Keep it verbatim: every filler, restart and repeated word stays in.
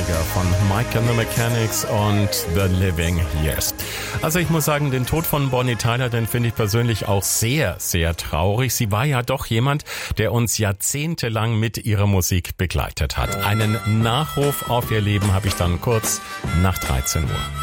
Klassiker von Mike and the Mechanics und The Living Years. Also ich muss sagen, den Tod von Bonnie Tyler, den finde ich persönlich auch sehr, sehr traurig. Sie war ja doch jemand, der uns jahrzehntelang mit ihrer Musik begleitet hat. Einen Nachruf auf ihr Leben habe ich dann kurz nach dreizehn Uhr.